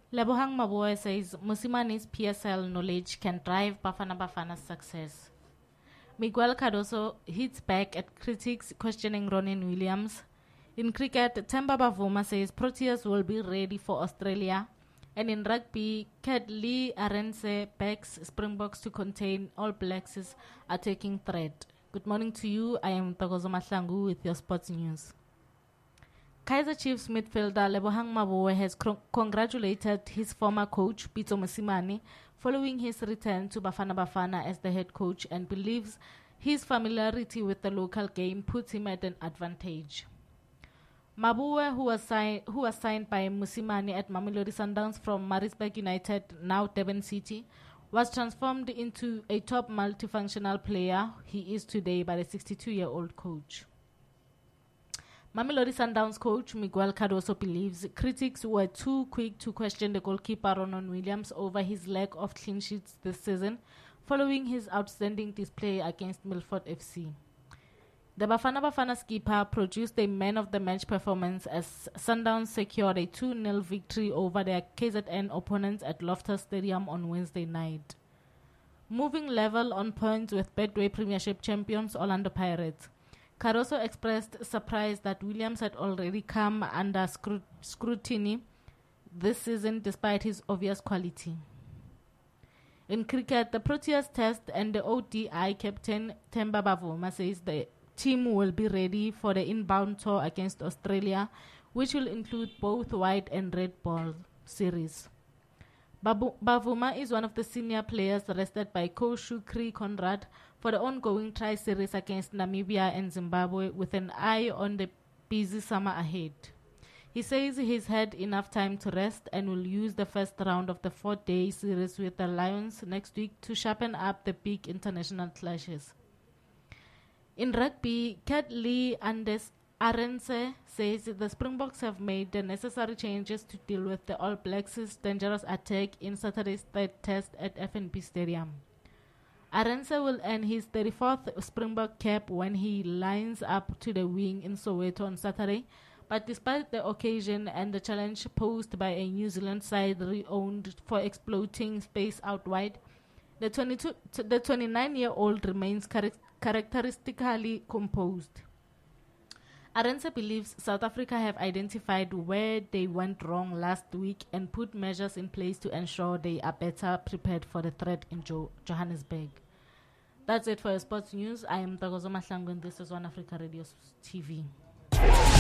Lebohang Maboe says Musimane's PSL knowledge can drive Bafana Bafana's success. Miguel Cardoso hits back at critics questioning Ronin Williams. In cricket, Themba Bavuma says Proteas will be ready for Australia. And in rugby, Lee Arendse backs Springboks to contain All Blacks' attacking threat. Good morning to you. I am Tagozo Mahlangu with your sports news. Kaizer Chiefs midfielder Lebohang Maboe has congratulated his former coach, Pitso Mosimane, following his return to Bafana Bafana as the head coach, and believes his familiarity with the local game puts him at an advantage. Maboe, who was signed by Mosimane at Mamelodi Sundowns from Maritzburg United, now Durban City, was transformed into a top multifunctional player he is today by the 62-year-old coach. Mamelodi Sundowns coach Miguel Cardoso believes critics were too quick to question the goalkeeper Ronin Williams over his lack of clean sheets this season, following his outstanding display against Milford FC. The Bafana Bafana skipper produced a man-of-the-match performance as Sundowns secured a 2-0 victory over their KZN opponents at Loftus Stadium on Wednesday night. Moving level on points with Betway Premiership champions Orlando Pirates, Cardoso expressed surprise that Williams had already come under scrutiny this season despite his obvious quality. In cricket, the Proteas test and the ODI captain Themba Bavuma says the team will be ready for the inbound tour against Australia, which will include both white and red ball series. Bavuma is one of the senior players rested by coach Shukri Conrad for the ongoing tri-series against Namibia and Zimbabwe with an eye on the busy summer ahead. He says he's had enough time to rest and will use the first round of the 4-day series with the Lions next week to sharpen up the big international clashes. In rugby, Lee Arendse says the Springboks have made the necessary changes to deal with the All Blacks' dangerous attack in Saturday's third test at FNB Stadium. Arendse will earn his 34th Springbok cap when he lines up to the wing in Soweto on Saturday, but despite the occasion and the challenge posed by a New Zealand side re-owned for exploiting space out wide, the 29-year-old remains characteristically composed. Arendse believes South Africa have identified where they went wrong last week and put measures in place to ensure they are better prepared for the threat in Johannesburg. That's it for your sports news. I am Tagozo Mahlangu and this is One Africa Radio TV.